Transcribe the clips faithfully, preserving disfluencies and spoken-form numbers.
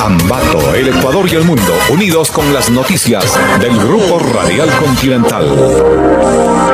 Ambato, el Ecuador y el mundo, unidos con las noticias del Grupo Radial Continental.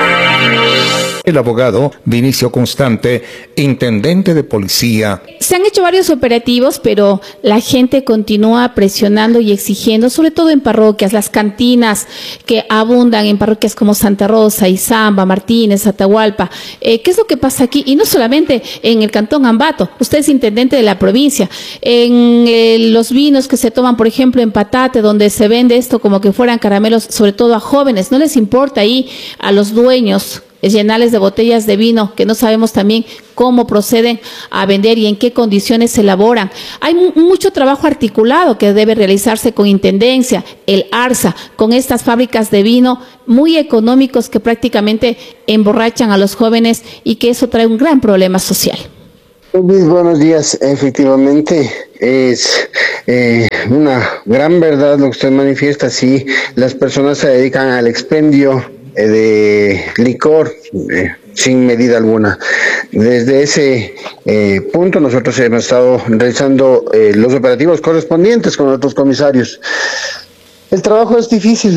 El abogado Vinicio Constante, intendente de policía. Se han hecho varios operativos, pero la gente continúa presionando y exigiendo, sobre todo en parroquias, las cantinas que abundan en parroquias como Santa Rosa, Izamba, Martínez, Atahualpa. Eh, ¿Qué es lo que pasa aquí? Y no solamente en el cantón Ambato, usted es intendente de la provincia. En eh, los vinos que se toman, por ejemplo, en Patate, donde se vende esto como que fueran caramelos, sobre todo a jóvenes, ¿no les importa ahí a los dueños llenarles de botellas de vino que no sabemos también cómo proceden a vender y en qué condiciones se elaboran? Hay mucho trabajo articulado que debe realizarse con Intendencia, el ARSA, con estas fábricas de vino muy económicos que prácticamente emborrachan a los jóvenes y que eso trae un gran problema social. Muy buenos días. Efectivamente es eh, una gran verdad lo que usted manifiesta. Sí, las personas se dedican al expendio de licor eh, sin medida alguna. Desde ese eh, punto nosotros hemos estado realizando eh, los operativos correspondientes con otros comisarios. El trabajo es difícil,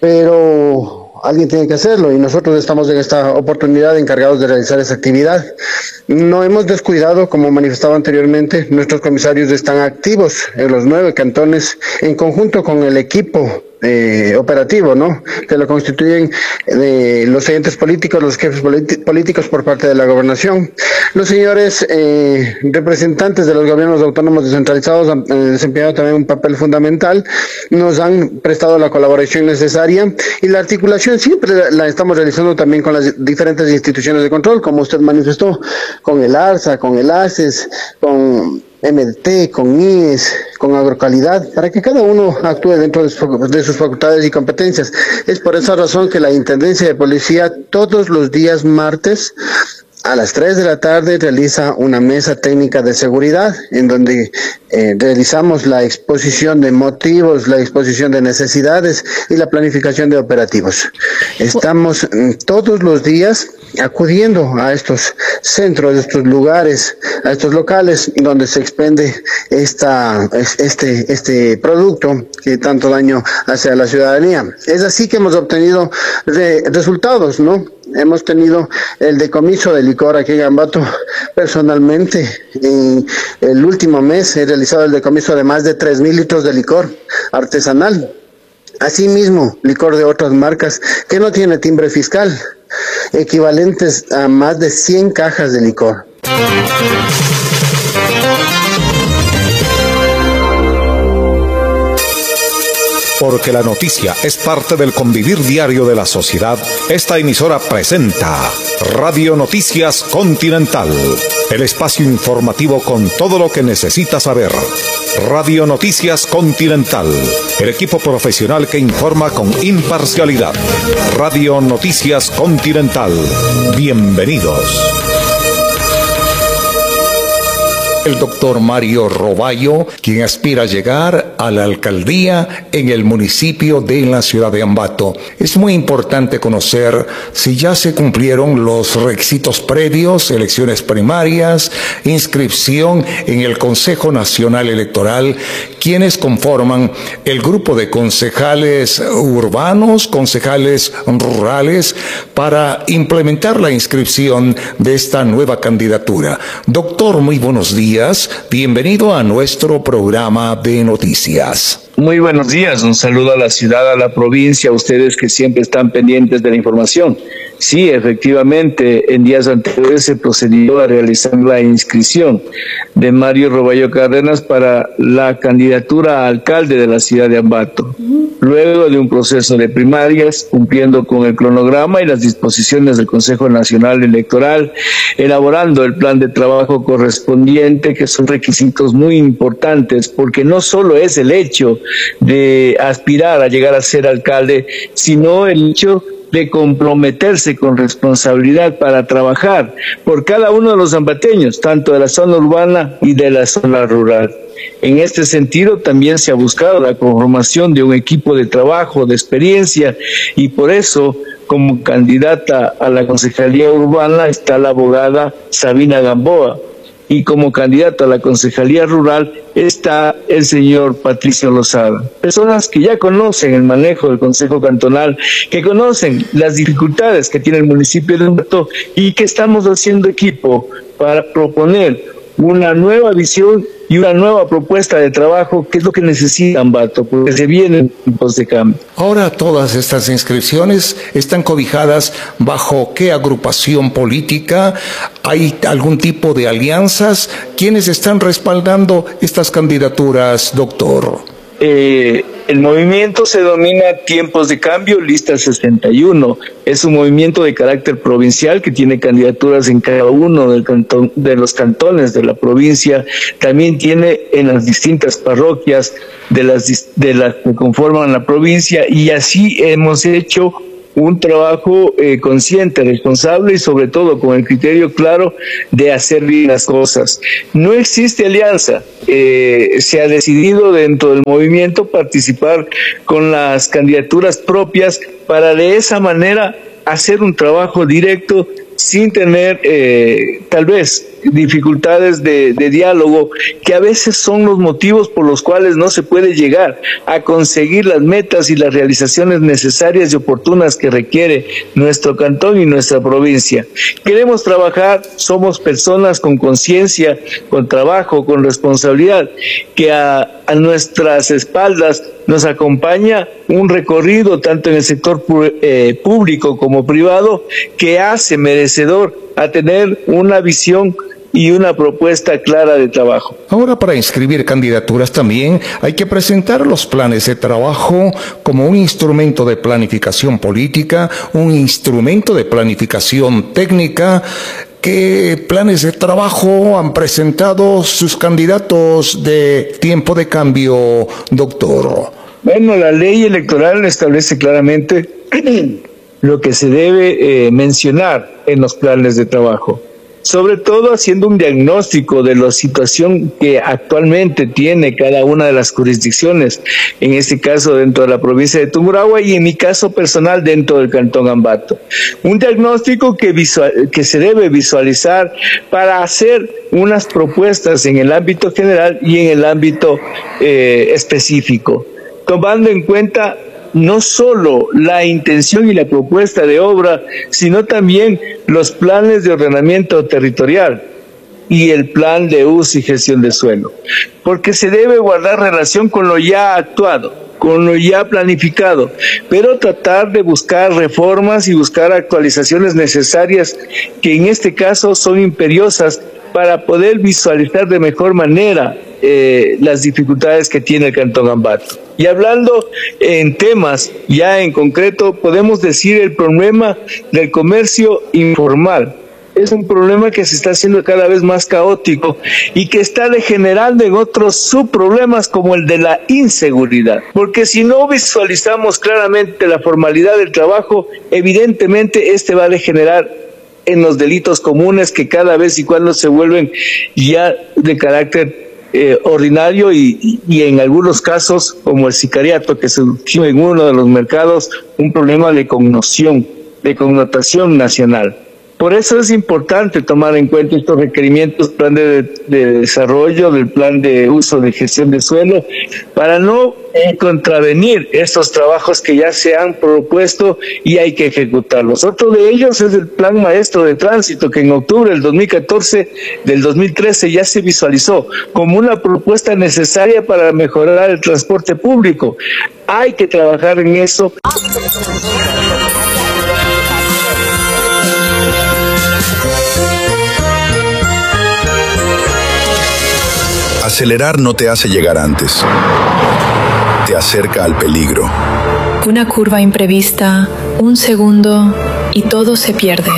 pero alguien tiene que hacerlo y nosotros estamos en esta oportunidad encargados de realizar esa actividad. No hemos descuidado, como manifestaba anteriormente, nuestros comisarios están activos en los nueve cantones en conjunto con el equipo Eh, operativo, ¿no? Que lo constituyen eh, los entes políticos, los jefes políticos por parte de la gobernación. Los señores eh, representantes de los gobiernos autónomos descentralizados han eh, desempeñado también un papel fundamental, nos han prestado la colaboración necesaria y la articulación siempre la, la estamos realizando también con las diferentes instituciones de control, como usted manifestó, con el ARSA, con el ACES, con M D T, con I E S, con Agrocalidad, para que cada uno actúe dentro de, su, de sus facultades y competencias. Es por esa razón que la Intendencia de Policía todos los días martes a las tres de la tarde realiza una mesa técnica de seguridad en donde eh, realizamos la exposición de motivos, la exposición de necesidades y la planificación de operativos. Estamos mm, todos los días acudiendo a estos centros, a estos lugares, a estos locales donde se expende esta, este, este producto que tanto daño hace a la ciudadanía. Es así que hemos obtenido re, resultados, ¿no? Hemos tenido el decomiso de licor aquí en Ambato. Personalmente, en el último mes he realizado el decomiso de más de tres mil litros de licor artesanal. Asimismo, licor de otras marcas que no tiene timbre fiscal, equivalentes a más de cien cajas de licor. Porque la noticia es parte del convivir diario de la sociedad, esta emisora presenta Radio Noticias Continental, el espacio informativo con todo lo que necesitas saber. Radio Noticias Continental, el equipo profesional que informa con imparcialidad. Radio Noticias Continental, bienvenidos. El doctor Mario Roballo, quien aspira a llegar a la alcaldía en el municipio de la ciudad de Ambato. Es muy importante conocer si ya se cumplieron los requisitos previos, elecciones primarias, inscripción en el Consejo Nacional Electoral, quienes conforman el grupo de concejales urbanos, concejales rurales, para implementar la inscripción de esta nueva candidatura. Doctor, muy buenos días. Bienvenido a nuestro programa de noticias. Muy buenos días, un saludo a la ciudad, a la provincia, a ustedes que siempre están pendientes de la información. Sí, efectivamente, en días anteriores se procedió a realizar la inscripción de Mario Roballo Cárdenas para la candidatura a alcalde de la ciudad de Ambato. Luego de un proceso de primarias, cumpliendo con el cronograma y las disposiciones del Consejo Nacional Electoral, elaborando el plan de trabajo correspondiente, que son requisitos muy importantes, porque no solo es el hecho de aspirar a llegar a ser alcalde, sino el hecho de comprometerse con responsabilidad para trabajar por cada uno de los ambateños, tanto de la zona urbana y de la zona rural. En este sentido, también se ha buscado la conformación de un equipo de trabajo, de experiencia, y por eso, como candidata a la Concejalía Urbana, está la abogada Sabina Gamboa. y como candidato a la Concejalía Rural está el señor Patricio Lozada. Personas que ya conocen el manejo del Consejo Cantonal, que conocen las dificultades que tiene el municipio de Ambato y que estamos haciendo equipo para proponer una nueva visión y una nueva propuesta de trabajo, que es lo que necesita Ambato, porque se vienen tiempos de cambio. Ahora todas estas inscripciones están cobijadas bajo qué agrupación política, ¿hay algún tipo de alianzas? ¿Quiénes están respaldando estas candidaturas, doctor? Eh, el movimiento se denomina Tiempos de Cambio, Lista sesenta y uno. Es un movimiento de carácter provincial que tiene candidaturas en cada uno del cantón, de los cantones de la provincia. También tiene en las distintas parroquias de las, de las que conforman la provincia, y así hemos hecho un trabajo eh, consciente, responsable y sobre todo con el criterio claro de hacer bien las cosas. No existe alianza, eh, se ha decidido dentro del movimiento participar con las candidaturas propias para de esa manera hacer un trabajo directo sin tener eh, tal vez dificultades de, de diálogo, que a veces son los motivos por los cuales no se puede llegar a conseguir las metas y las realizaciones necesarias y oportunas que requiere nuestro cantón y nuestra provincia. Queremos trabajar, somos personas con conciencia, con trabajo, con responsabilidad, que a, a nuestras espaldas nos acompaña un recorrido tanto en el sector eh, público como privado, que hace merecedor a tener una visión y una propuesta clara de trabajo. Ahora, para inscribir candidaturas también hay que presentar los planes de trabajo como un instrumento de planificación política, un instrumento de planificación técnica. ¿Qué planes de trabajo han presentado sus candidatos de Tiempo de Cambio, doctor? Bueno, la ley electoral establece claramente lo que se debe eh, mencionar en los planes de trabajo, sobre todo haciendo un diagnóstico de la situación que actualmente tiene cada una de las jurisdicciones, en este caso dentro de la provincia de Tungurahua y en mi caso personal dentro del Cantón Ambato. Un diagnóstico que, visual, que se debe visualizar para hacer unas propuestas en el ámbito general y en el ámbito eh, específico, tomando en cuenta no solo la intención y la propuesta de obra, sino también los planes de ordenamiento territorial y el plan de uso y gestión de suelo, porque se debe guardar relación con lo ya actuado, con lo ya planificado, pero tratar de buscar reformas y buscar actualizaciones necesarias que en este caso son imperiosas para poder visualizar de mejor manera eh, las dificultades que tiene el Cantón Ambato. Y hablando en temas ya en concreto, podemos decir el problema del comercio informal. Es un problema que se está haciendo cada vez más caótico y que está degenerando en otros subproblemas como el de la inseguridad. Porque si no visualizamos claramente la formalidad del trabajo, evidentemente este va a degenerar en los delitos comunes que cada vez y cuando se vuelven ya de carácter Eh, ordinario y, y en algunos casos como el sicariato que surgió en uno de los mercados, un problema de connotación, de connotación nacional. Por eso es importante tomar en cuenta estos requerimientos, plan de, de desarrollo, del plan de uso de gestión de suelo, para no eh, contravenir estos trabajos que ya se han propuesto y hay que ejecutarlos. Otro de ellos es el plan maestro de tránsito, que en octubre del dos mil catorce, del dos mil trece ya se visualizó como una propuesta necesaria para mejorar el transporte público. Hay que trabajar en eso. Acelerar no te hace llegar antes, te acerca al peligro. Una curva imprevista, un segundo y todo se pierde.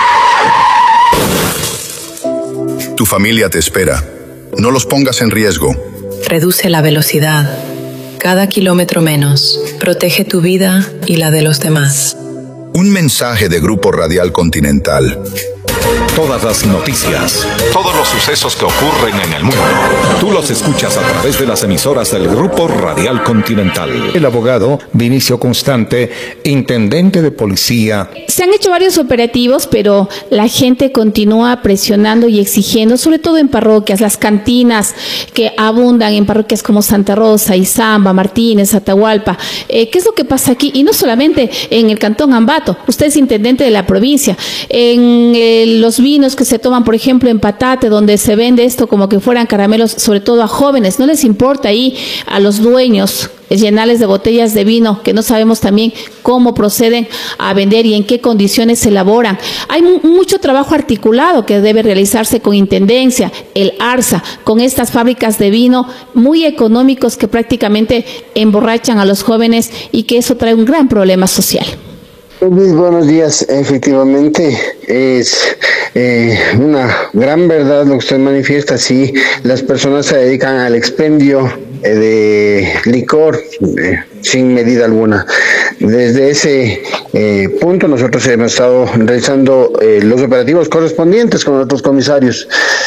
Tu familia te espera. No los pongas en riesgo. Reduce la velocidad. Cada kilómetro menos. Protege tu vida y la de los demás. Un mensaje de Grupo Radial Continental. Todas las noticias, todos los sucesos que ocurren en el mundo, tú los escuchas a través de las emisoras del Grupo Radial Continental. El abogado Vinicio Constante, intendente de policía. Se han hecho varios operativos, pero la gente continúa presionando y exigiendo, sobre todo en parroquias, las cantinas que abundan en parroquias como Santa Rosa, Izamba, Martínez, Atahualpa. Eh, ¿Qué es lo que pasa aquí? Y no solamente en el Cantón Ambato, usted es intendente de la provincia, en eh, los vinos que se toman, por ejemplo, en Patate, donde se vende esto como que fueran caramelos, sobre todo a jóvenes, no les importa ahí a los dueños llenarles de botellas de vino que no sabemos también cómo proceden a vender y en qué condiciones se elaboran. Hay mucho trabajo articulado que debe realizarse con Intendencia, el ARSA, con estas fábricas de vino muy económicos que prácticamente emborrachan a los jóvenes y que eso trae un gran problema social. Luis, buenos días. Efectivamente, es eh, una gran verdad lo que usted manifiesta. Sí, las personas se dedican al expendio eh, de licor eh, sin medida alguna. Desde ese eh, punto nosotros hemos estado realizando eh, los operativos correspondientes con otros comisarios.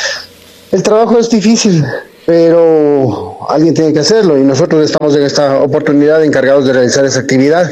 El trabajo es difícil, pero alguien tiene que hacerlo y nosotros estamos en esta oportunidad encargados de realizar esa actividad.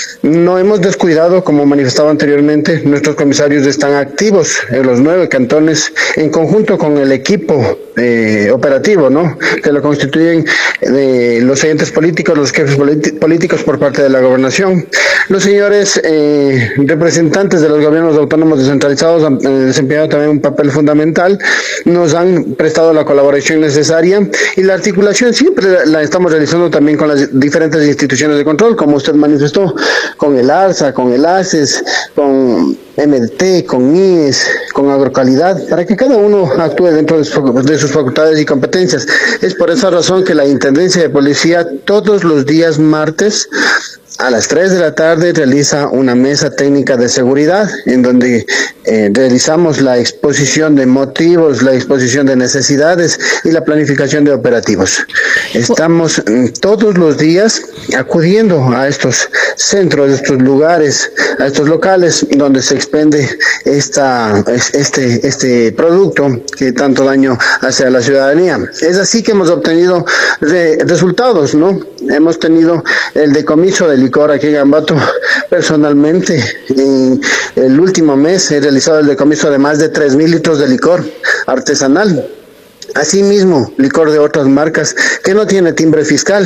No hemos descuidado, como manifestaba anteriormente, nuestros comisarios están activos en los nueve cantones en conjunto con el equipo eh, operativo, ¿no?, que lo constituyen eh, los agentes políticos, los jefes políticos por parte de la gobernación. Los señores eh, representantes de los gobiernos autónomos descentralizados han eh, desempeñado también un papel fundamental, nos han prestado la colaboración necesaria y la articulación siempre la estamos realizando también con las diferentes instituciones de control, como usted manifestó, con el ARSA, con el ACES, con M D T, con I E S, con Agrocalidad, para que cada uno actúe dentro de sus, de sus facultades y competencias. Es por esa razón que la Intendencia de Policía todos los días martes a las tres de la tarde realiza una mesa técnica de seguridad en donde eh, realizamos la exposición de motivos, la exposición de necesidades y la planificación de operativos. Estamos eh, todos los días acudiendo a estos centros, a estos lugares, a estos locales donde se expende esta, este, este producto que tanto daño hace a la ciudadanía. Es así que hemos obtenido re, resultados, ¿no? Hemos tenido el decomiso de licor aquí en Ambato. Personalmente, en el último mes he realizado el decomiso de más de tres mil litros de licor artesanal. Asimismo, licor de otras marcas que no tiene timbre fiscal,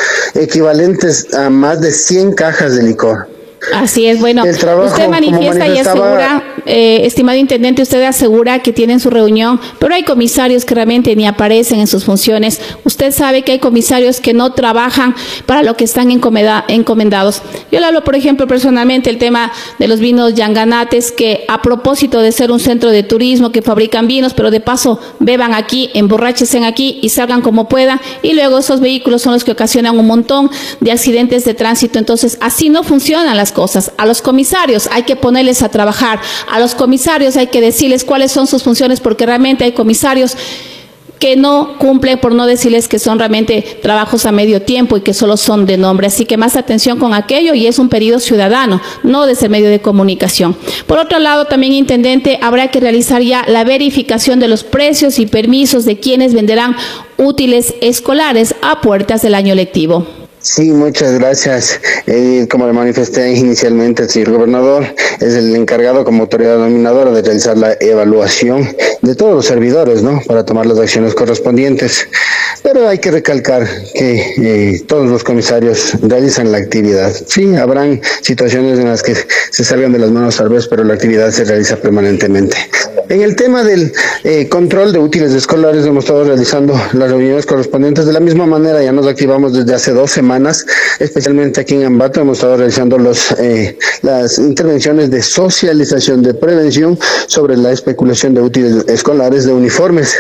equivalentes a más de cien cajas de licor. Así es, bueno, trabajo, usted manifiesta y asegura, eh, estimado intendente, usted asegura que tienen su reunión, pero hay comisarios que realmente ni aparecen en sus funciones. Usted sabe que hay comisarios que no trabajan para lo que están encomenda, encomendados. Yo le hablo, por ejemplo, personalmente el tema de los vinos Yanganates, que a propósito de ser un centro de turismo que fabrican vinos, pero de paso beban aquí, emborráchense aquí y salgan como puedan, y luego esos vehículos son los que ocasionan un montón de accidentes de tránsito. Entonces, así no funcionan las cosas. A los comisarios hay que ponerles a trabajar, a los comisarios hay que decirles cuáles son sus funciones, porque realmente hay comisarios que no cumplen, por no decirles que son realmente trabajos a medio tiempo y que solo son de nombre. Así que más atención con aquello, y es un pedido ciudadano, no desde el medio de comunicación. Por otro lado, también, intendente, habrá que realizar ya la verificación de los precios y permisos de quienes venderán útiles escolares a puertas del año lectivo. Sí, muchas gracias. Eh, como le manifesté inicialmente, el señor gobernador es el encargado como autoridad dominadora de realizar la evaluación de todos los servidores, ¿no?, para tomar las acciones correspondientes. Pero hay que recalcar que eh, todos los comisarios realizan la actividad. Sí, habrán situaciones en las que se salgan de las manos tal vez, pero la actividad se realiza permanentemente. En el tema del eh, control de útiles escolares hemos estado realizando las reuniones correspondientes de la misma manera. Ya nos activamos desde hace dos semanas, especialmente aquí en Ambato hemos estado realizando los eh, las intervenciones de socialización, de prevención sobre la especulación de útiles escolares, de uniformes,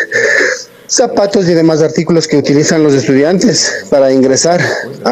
zapatos y demás artículos que utilizan los estudiantes para ingresar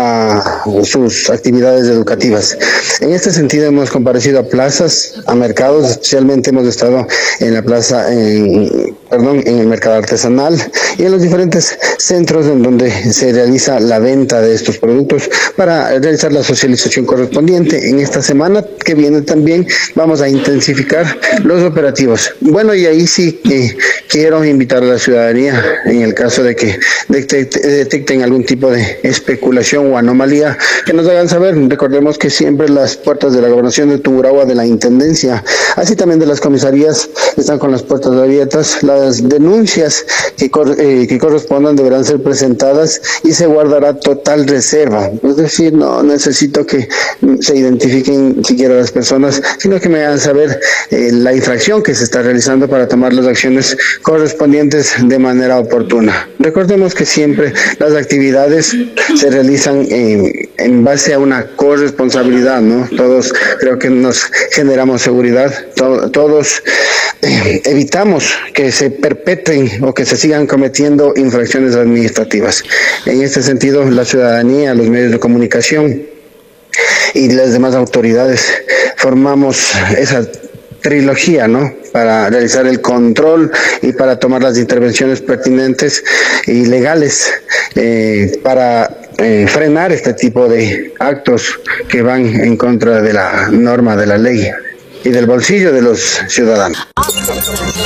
a sus actividades educativas. En este sentido hemos comparecido a plazas, a mercados, especialmente hemos estado en la plaza en perdón, en el mercado artesanal y en los diferentes centros en donde se realiza la venta de estos productos para realizar la socialización correspondiente. En esta semana que viene también vamos a intensificar los operativos. Bueno, y ahí sí que quiero invitar a la ciudadanía, en el caso de que detecten algún tipo de especulación o anomalía, que nos hagan saber. Recordemos que siempre las puertas de la gobernación de Tungurahua, de la intendencia, así también de las comisarías, están con las puertas abiertas. Las denuncias que, eh, que correspondan deberán ser presentadas y se guardará total reserva. Es decir, no necesito que se identifiquen siquiera las personas, sino que me hagan saber eh, la infracción que se está realizando para tomar las acciones correspondientes de manera oportuna. Recordemos que siempre las actividades se realizan en, en base a una corresponsabilidad, ¿no? Todos creo que nos generamos seguridad, to- todos eh, evitamos que se perpetren o que se sigan cometiendo infracciones administrativas. En este sentido, la ciudadanía, los medios de comunicación y las demás autoridades formamos esa trilogía, ¿no?, para realizar el control y para tomar las intervenciones pertinentes y legales eh, para eh, frenar este tipo de actos que van en contra de la norma, de la ley y del bolsillo de los ciudadanos.